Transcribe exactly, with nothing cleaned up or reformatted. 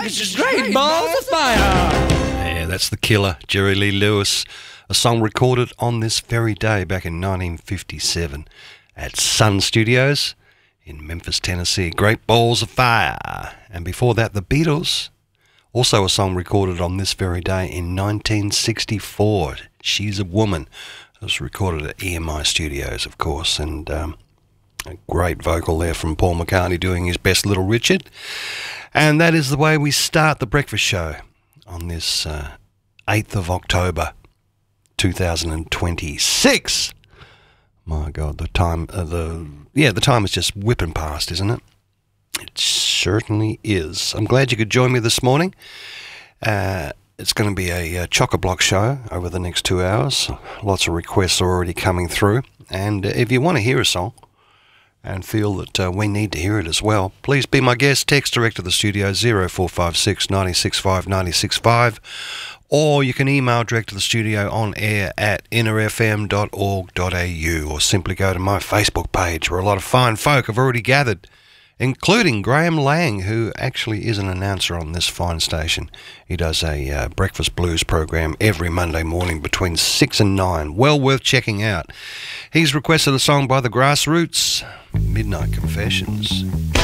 It's just great balls of fire. Yeah, that's The Killer, Jerry Lee Lewis. A song recorded on this very day back in nineteen fifty-seven at Sun Studios in Memphis, Tennessee. Great Balls of Fire. And before that, The Beatles. Also a song recorded on this very day in nineteen sixty-four. She's a Woman. It was recorded at E M I Studios, of course, and um, a great vocal there from Paul McCartney doing his best Little Richard. And that is the way we start the breakfast show on this uh, eighth of October, two thousand twenty-six. My God, the time, uh, the yeah, the time is just whipping past, isn't it? It certainly is. I'm glad you could join me this morning. Uh, it's going to be a, a chock-a-block show over the next two hours. Lots of requests are already coming through. And if you want to hear a song and feel that uh, we need to hear it as well, please be my guest. Text direct to the studio, zero four five six, nine six five, nine six five. Or you can email direct to the studio on air at inner f m dot org dot a u, or simply go to my Facebook page where a lot of fine folk have already gathered, including Graham Lang, who actually is an announcer on this fine station. He does a uh, breakfast blues program every Monday morning between six and nine. Well worth checking out. He's requested a song by the Grassroots, Midnight Confessions.